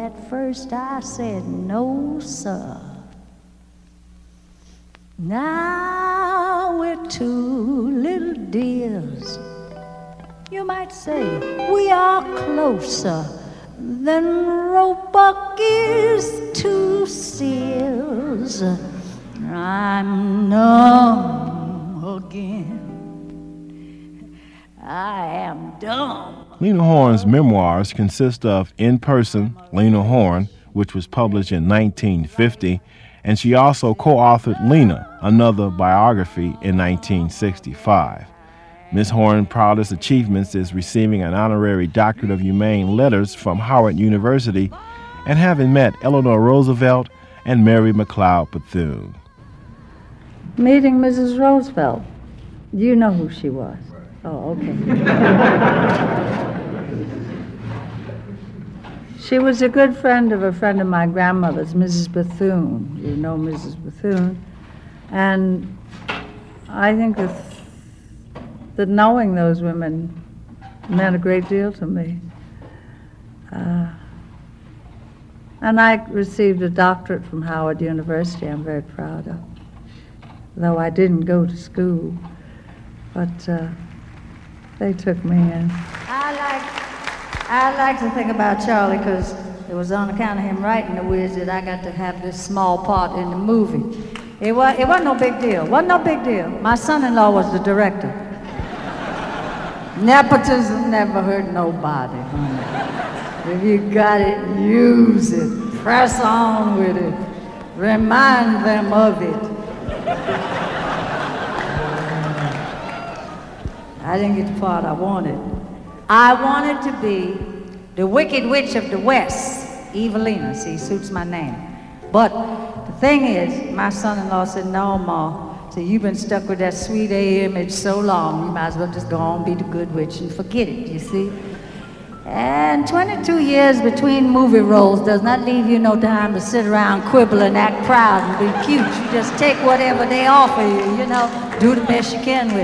at first I said, no, sir. Now we're two little dears. You might say we are closer than Roebuck is to Sears. I'm numb again. I am dumb. Lena Horne's memoirs consist of In Person, Lena Horne, which was published in 1950, and she also co-authored Lena, another biography, in 1965. Ms. Horne's proudest achievements is receiving an honorary Doctorate of Humane Letters from Howard University and having met Eleanor Roosevelt and Mary McLeod Bethune. Meeting Mrs. Roosevelt, you know who she was. Oh, okay. She was a good friend of a friend of my grandmother's, Mrs. Bethune. You know Mrs. Bethune. And I think that knowing those women meant a great deal to me. And I received a doctorate from Howard University I'm very proud of, though I didn't go to school, but they took me in. I like to think about Charlie because it was on account of him writing The Wiz that I got to have this small part in the movie. It wasn't no big deal. Wasn't no big deal. My son-in-law was the director. Nepotism never hurt nobody, honey. If you got it, use it. Press on with it. Remind them of it. I didn't get the part I wanted. I wanted to be the Wicked Witch of the West, Evelina. See, suits my name. But the thing is, my son-in-law said, no, Ma. So you've been stuck with that sweet A image so long, you might as well just go on and be the good witch and forget it, you see? And 22 years between movie roles does not leave you no time to sit around, quibble, and act proud and be cute. You just take whatever they offer you, you know, do the best you can with it.